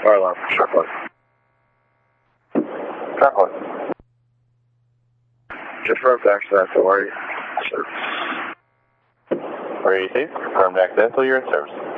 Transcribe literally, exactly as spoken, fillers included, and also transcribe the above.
Fire alarm for Sharpline. Sharpline. Confirmed accidental, are you? Service. Are you safe? Confirmed accidental, you're in service.